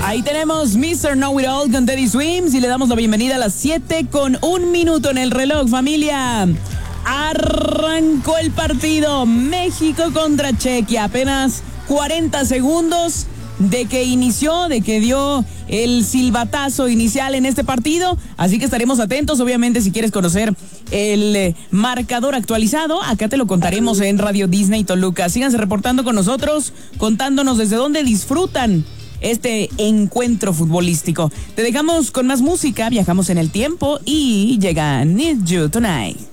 Ahí tenemos Mr. Know It All con Teddy Swims y le damos la bienvenida a las 7:01 en el reloj, familia. Arrancó el partido México contra Chequia. Apenas 40 segundos de que inició, de que dio el silbatazo inicial en este partido. Así que estaremos atentos. Obviamente, si quieres conocer el marcador actualizado, acá te lo contaremos en Radio Disney Toluca. Síganse reportando con nosotros, contándonos desde dónde disfrutan este encuentro futbolístico. Te dejamos con más música, viajamos en el tiempo y llega Need You Tonight.